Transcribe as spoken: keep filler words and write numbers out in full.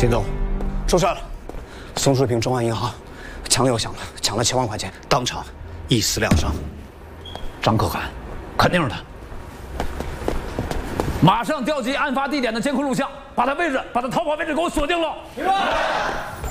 秦总，出事了！松水坪中安银行抢了又抢了，抢了七万块钱，当场一死两伤。 张可汗，肯定是他。马上调集案发地点的监控录像，把他位置、把他逃跑位置给我锁定了。明白。